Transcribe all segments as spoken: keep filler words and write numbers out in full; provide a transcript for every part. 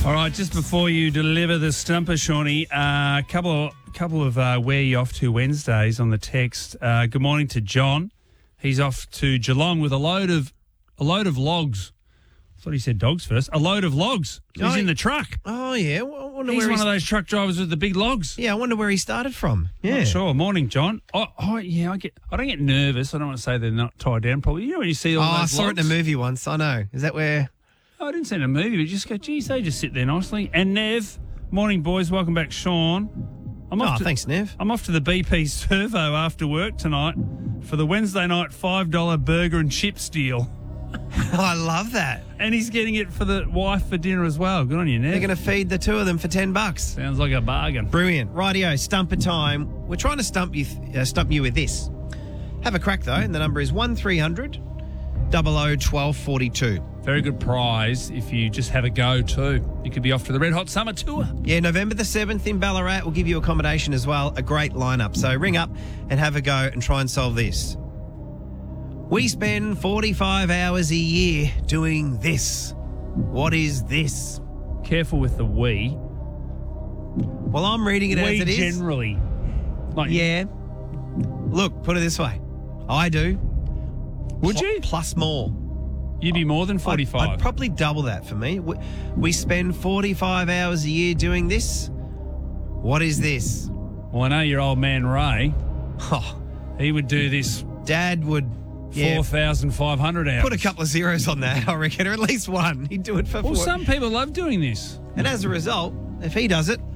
All right, just before you deliver the stumper, Shawnee, a uh, couple of, couple of uh, where you off to Wednesdays on the text. Uh, good morning to John. He's off to Geelong with a load of a load of logs. I thought he said dogs first. A load of logs. He's Oh, in the truck. Oh, yeah. Well, I wonder He's where one he's, of those truck drivers with the big logs. Yeah, I wonder where he started from. Yeah. Not sure. Morning, John. Oh, oh, yeah, I get. I don't get nervous. I don't want to say they're not tied down properly. You know when you see all Oh, I those saw logs? it in a movie once. I know. Is that where? Oh, I didn't see it in a movie, but just go, geez, they just sit there nicely. And Nev, morning, boys. Welcome back, Sean. I'm Oh, off to, thanks, Nev. I'm off to the B P Servo after work tonight for the Wednesday night five dollar burger and chips deal. I love that. And he's getting it for the wife for dinner as well. Good on you, Nev. They're going to feed the two of them for ten bucks. Sounds like a bargain. Brilliant. Rightio, stumper time. We're trying to stump you uh, stump you with this. Have a crack, though, and the number is one three hundred double oh twelve forty-two. Very good prize if you just have a go too. You could be off to the Red Hot Summer Tour. Yeah, November the seventh in Ballarat. We'll give you accommodation as well. A great lineup. So ring up and have a go and try and solve this. We spend forty-five hours a year doing this. What is this? Careful with the we. Well, I'm reading it we as it is. generally. Like, Yeah. Look, put it this way. I do. Would Pl- you? Plus more. You'd be more than forty-five. I'd, I'd probably double that for me. We, we spend forty-five hours a year doing this. What is this? Well, I know your old man Ray. Oh, He would do this Dad would yeah, four thousand five hundred hours. put a couple of zeros on that, I reckon, or at least one. He'd do it for Well, four. some people love doing this. And as a result, if he does it,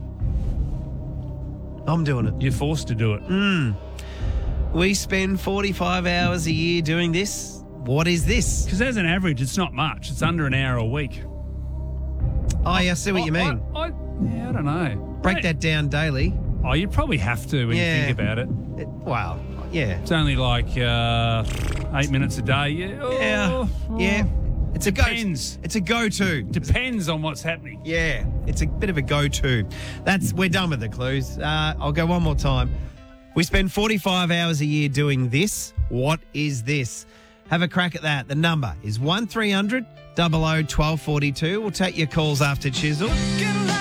I'm doing it. You're forced to do it. Mm. We spend forty-five hours a year doing this. What is this? Because as an average, it's not much. It's under an hour a week. Oh, yeah, I see what you mean. I, I, yeah, I don't know. Break Mate, that down daily. Oh, you probably have to when Yeah. you think about it. It, wow. Yeah. It's only like uh, eight minutes a day. Yeah. Oh, Yeah. oh. Yeah. It's a go. Depends. It's a go-to. Depends on what's happening. Yeah. It's a bit of a go-to. That's we're done with the clues. Uh, I'll go one more time. We spend forty-five hours a year doing this. What is this? Have a crack at that. The number is one three hundred double oh twelve forty-two. We'll take your calls after Chisel.